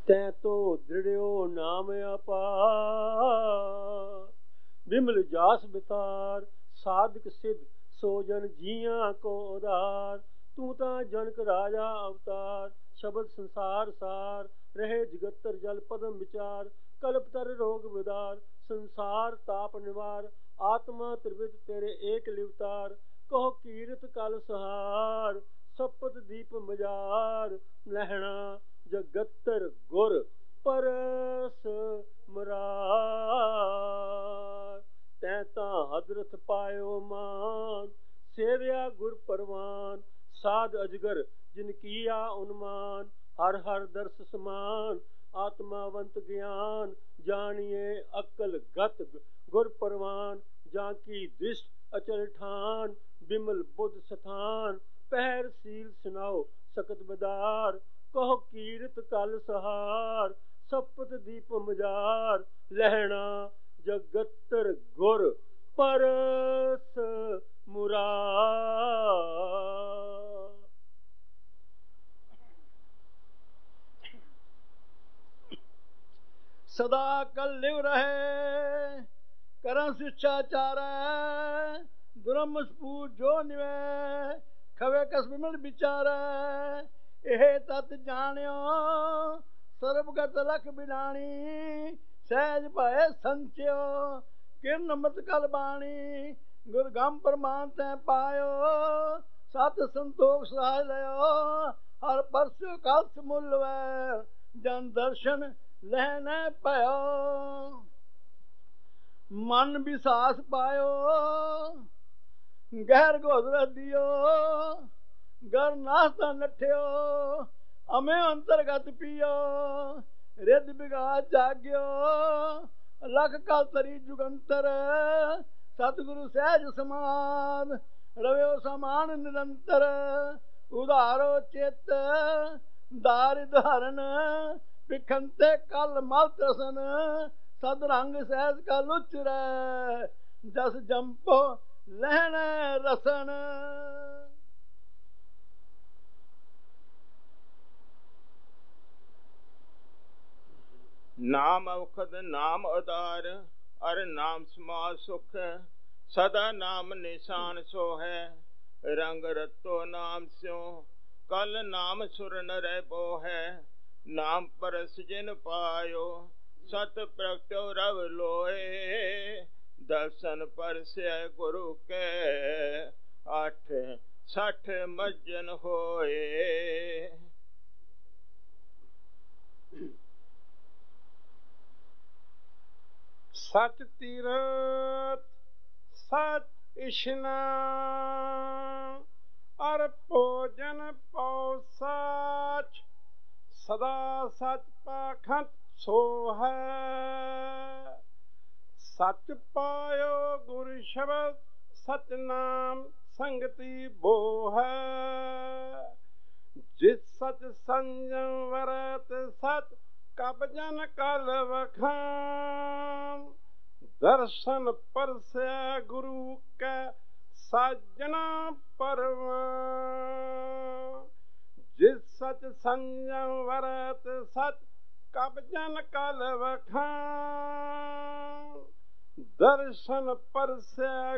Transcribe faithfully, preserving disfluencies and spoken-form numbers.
ਤੈ ਤੋ ਦ੍ਰਿੜਿਓ ਨਾਮ ਅਪਾਰ। ਬਿਮਲ ਜਾਸ ਬਿਤਾਰ ਸਾਧਕ ਸਿੱਧ ਸੋ ਜਨ ਜੀਆਂ ਕੋ ਉਧਾਰ। ਤੂੰ ਤਾਂ ਜਨਕ ਰਾਜਾ ਅਵਤਾਰ ਸ਼ਬਦ ਸੰਸਾਰ ਸਾਰ। ਰਹੇ ਜਗਤਰ ਜਲ ਪਦਮ ਵਿਚਾਰ ਕਲਪਤਰ ਰੋਗ ਵਿਦਾਰ। ਸੰਸਾਰ ਤਾਪ ਨਿਵਾਰ ਆਤਮਾ ਤ੍ਰਿਵਿਧ ਤੇਰੇ ਏਕ ਲਿਵਤਾਰ। ਕਹੋ ਕੀਰਤ ਕਲ ਸਹਾਰ ਸਪਤ ਦੀਪ ਮਜਾਰ। ਲਹਿਣਾ ਜਗਤਰ ਗੁਰ ਪਰਸ ਮੁਰਾਰ। ਤੈਂ ਤਾਂ ਹਦਰਤ ਪਾਇਓ ਮਾਨ ਸੇਵਿਆ ਗੁਰ ਪਰਵਾਨ। ਸਾਧ ਅਜਗਰ ਜਿਨ ਕੀਆ ਉਨਮਾਨ ਹਰ ਹਰ ਦਰਸ ਸਮਾਨ। ਆਤਮਾਵੰਤ ਗਿਆਨ ਜਾਣੀਏ ਅਕਲ ਗਤ ਗੁਰ ਪਰਵਾਨ। ਜਾਂ ਕੀ ਦ੍ਰਿਸ਼ਟ ਅਚਲ ਠਾਨ ਬਿਮਲ ਬੁੱਧ ਸਥਾਨ। ਪਹਿਰ ਸੀਲ ਸੁਨਾਓ ਸਕਤ ਬਦਾਰ ਕਹੋ ਕੀਰਤ ਕਲ ਸਹਾਰ। ਸਪਤ ਦੀਪ ਮਜਾਰ ਲਹਿਣਾ ਜਗਤਰ ਗੁਰ ਪਰਸ ਮੁਰਾਰ। ਸਦਾ ਕਲ ਲਿਵ ਰਹੇ ਕਰਨ ਸਿੱਖਿਆਚਾਰੈ। ਬ੍ਰਹਮ ਸਪੂਤ ਜੋ ਨਿਵੈ ਖਵੇ ਕਸ ਬਿਮਲ ਵਿਚਾਰੈ। ਇਹ ਤਤ ਜਾਣਿਓ ਸਰਬਗਤ ਲਖ ਬਿਲਾਣੀ। ਸਹਿਜ ਭਏ ਸੰਚਿਓ ਕਿਰਨ ਅੰਮ੍ਰਿਤ ਕਲ ਬਾਣੀ। ਗੁਰ ਗੰਮ ਪ੍ਰਮਾਨ ਤੈ ਪਾਇਓ ਸਤ ਸੰਤੋਖ ਸਹਾਇ ਲਿਓ। ਹਰ ਪਰਸਿਓ ਕਲ ਸਮੁੱਲ ਵੈ ਜਨ ਦਰਸ਼ਨ ਲਹਿ ਨ ਭਇਓ। ਮਨ ਵਿਸਾਸ ਪਾਇਓ ਗਹਿਰ ਗੋਦਰ ਦਿਓ। ਗਰ ਨਾਸਤਾ ਨਠਿਓ ਅਮੇ ਅੰਤਰਗਤ ਪੀਓ। ਰਿੱਧ ਵਿਗਾਸ ਜਾਗਿਓ ਲਖ ਕਲ ਤਰੀ ਜੁਗੰਤਰ। ਸਤਿਗੁਰੂ ਸਹਿਜ ਸਮਾਨ ਰਵਿਓ ਸਮਾਨ ਨਿਰੰਤਰ। ਉਧਾਰੋ ਚਿੱਤ ਦਾਰਿ ਧਰਨ ਭਿਖਨ ਤੇ ਕਲ ਮਲ ਤ੍ਰਸਨ। ਸਦ ਰੰਗ ਸਹਿਜ ਕਲ ਉਚਰੈ ਜਸ ਜੰਪੋ ਲਹਿਣ ਰਸਨ। ਨਾਮ ਔਖਦ ਨਾਮ ਉਦਾਰ ਅਰ ਨਾਮ ਸਮਾਜ ਸੁਖ। ਸਦਾ ਨਾਮ ਨਿਸ਼ਾਨ ਸੋ ਹੈ ਰੰਗ ਰਤੋ ਨਾਮ ਸਿਉ। ਕਲ ਨਾਮ ਸੁਰ ਨਰੈ ਬੋ ਹੈ ਨਾਮ ਪਰਸ ਜਿਨ ਪਾਇਓ। ਸਤ ਪ੍ਰਗਟਿਓ ਰਵ ਲੋਏ ਦਰਸ਼ਨ ਪਰਸੈ ਗੁਰੂ ਕੈ। ਅੱਠ ਸੱਠ ਮੱਜਨ ਹੋਏ। ਸਚ ਤੀਰਥ ਸਚ ਇਸ਼ਨਾਨ ਅਰ ਭੋਜਨ ਪਉ ਸਾਚ। ਸਦਾ ਸਚ ਪਾਖੰਡ ਸੋ ਹੈ। ਸਚ ਪਾਇਓ ਗੁਰ ਸ਼ਬਦ ਸਚ ਨਾਮ ਸੰਗਤੀ ਬੋ ਹੈ। ਜਿਸ ਸਚ ਸੰਜਮ ਵਰਤ ਸਚ ਕਬ ਜਨ ਕਲ ਵਖਾਨ। ਦਰਸ਼ਨ ਪਰਸੈ ਗੁਰੂ ਕੈ ਸਾਜਨਾ ਪਰਵਾਨ। ਜਿਸ ਸਚ ਸੰਜਮ ਵਰਤ ਸਚ ਕਬ ਜਨ ਕਲ ਵਖਾਨ। ਦਰਸ਼ਨ ਪਰਸੈ